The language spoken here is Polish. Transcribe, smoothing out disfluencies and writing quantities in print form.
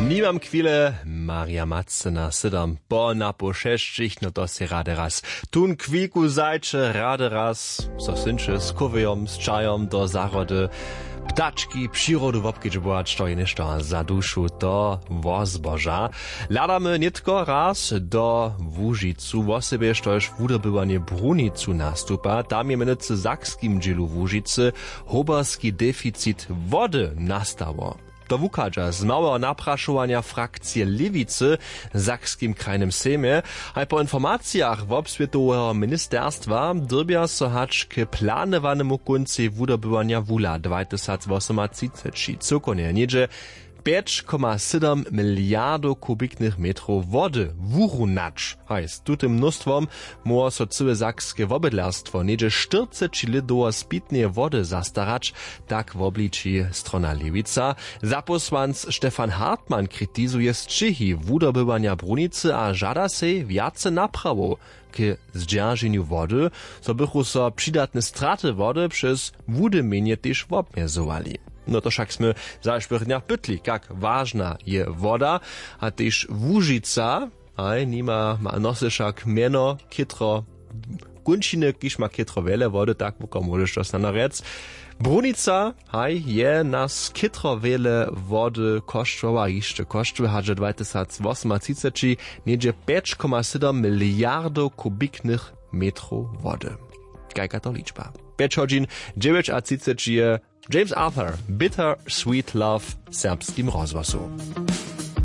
Niemam chwilę, Maria Matzena, sydam po na poszeszczych, no to si rady raz. Tun kwiku zajcze, rady raz, so synczy z kowyjom, z czajom do zarody. Ptaczki, przyrodu wopkieć byłać, to je nieszto za duszu, to wozboża. Ladamy nitko raz do Łużycu, wosebie, sztoż wudobywanie Brunicu nastupa. Tam je menycy zakskim dzielu Łużycy hoberski deficit wody nastało. To wukadża z małego napraszowania frakcje Lewicy w Zakskim krajnym sejmie, a po informacjach w obswietowego ministerstwa drbia so hacz k planowanemu końcu wudobywania wula 2038, cokonie niedzie 5,7 miliardów kubiknych metrów wody wurunacz. Hajs, tutym mnóstwom może so całe zakskie wobydlarstwo niedzie 40 litrów spitnej wody zastarać, tak w obliczy strona Lewica. Zaposłanc Stefan Hartmann krytizuje z Čechy wudobywania Brunicy a żada se wiace naprawów k zdzierżeniu wody, so bychu so przydatne straty wody przez wudymienie też obmierzowali. No to však sme zašpyrňach pytli, jak ważna je woda, a też Łużyca, aj nima ma nosyszak mieno kitro gunčiny, kiž ma kitro wiele wody, tak wuko możesz to snanarec. Brunica, aj je nas kitro wiele wody kosztowa, jeszcze kosztuje, hadże 2038 niedzie 5,7 miliardów kubiknych metrów wody. Jaka to liczba? 5 godzin, 9:30 je James Arthur, Bitter Sweet Love w serbskim rozgłosu.